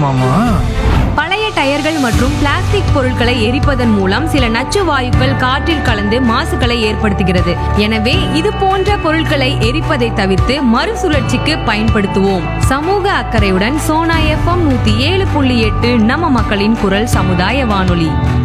மாமா? பழைய டயர்கள் மற்றும் பிளாஸ்டிக் பொருட்களை எரிப்பதன் மூலம் சில நச்சு வாயுக்கள் காற்றில் கலந்து மாசுகளை ஏற்படுத்துகிறது. எனவே இது போன்ற பொருட்களை எரிப்பதை தவிர்த்து மறுசுழற்சிக்கு பயன்படுத்துவோம். சமூக அக்கறையுடன் சோனா FM 107.8 நம்ம மக்களின் குரல் சமுதாய வானொலி.